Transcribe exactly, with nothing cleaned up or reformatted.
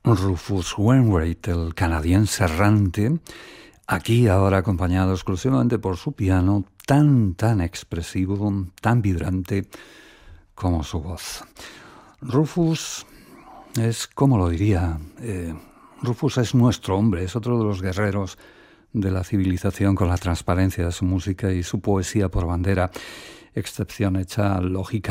Rufus Wainwright, el canadiense errante, aquí ahora acompañado exclusivamente por su piano, tan, tan expresivo, tan vibrante como su voz. Rufus es, ¿cómo lo diría? Eh, Rufus es nuestro hombre, es otro de los guerreros de la civilización con la transparencia de su música y su poesía por bandera, excepción hecha lógica